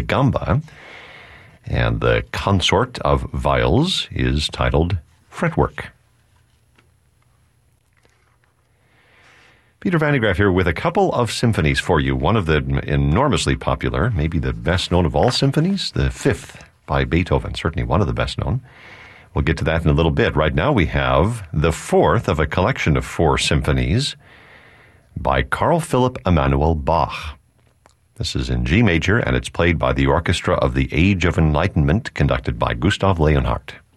gamba, and the consort of viols is titled Fretwork. Peter Van de Graaff here with a couple of symphonies for you. One of them enormously popular, maybe the best known of all symphonies, the Fifth by Beethoven, certainly one of the best known. We'll get to that in a little bit. Right now we have the fourth of a collection of 4 symphonies by Carl Philipp Emanuel Bach. This is in G major, and it's played by the Orchestra of the Age of Enlightenment, conducted by Gustav Leonhardt.